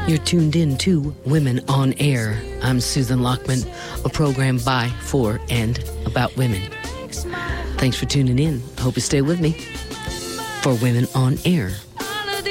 You're tuned in to Women on Air. I'm Susan Lockman, a program by, for, and about women. Thanks for tuning in. I hope you stay with me for Women on Air.